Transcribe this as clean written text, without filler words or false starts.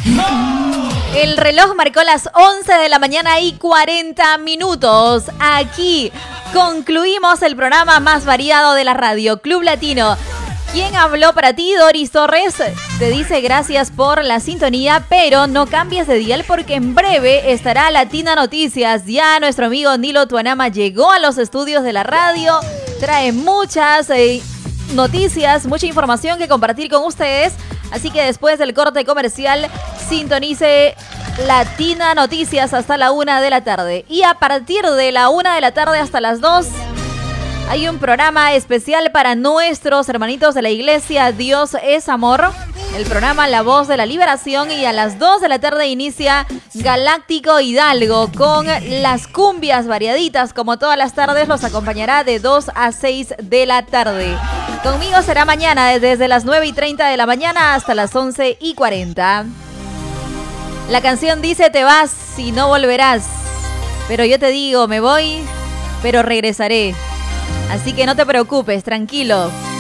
El reloj marcó las 11 de la mañana y 40 minutos. Aquí concluimos el programa más variado de la radio, Club Latino. ¿Quién habló para ti? Doris Torres te dice gracias por la sintonía, pero no cambies de dial porque en breve estará Latina Noticias. Ya nuestro amigo Nilo Tuanama llegó a los estudios de la radio, trae muchas noticias, mucha información que compartir con ustedes. Así que después del corte comercial, sintonice Latina Noticias hasta la 1 de la tarde. Y a partir de la 1 de la tarde hasta las 2, hay un programa especial para nuestros hermanitos de la iglesia Dios es Amor. El programa La Voz de la Liberación. Y a las 2 de la tarde inicia Galáctico Hidalgo con las cumbias variaditas. Como todas las tardes, los acompañará de 2 a 6 de la tarde. Conmigo será mañana desde las 9:30 de la mañana hasta las 11:40. La canción dice: te vas y no volverás. Pero yo te digo, me voy, pero regresaré. Así que no te preocupes, tranquilo.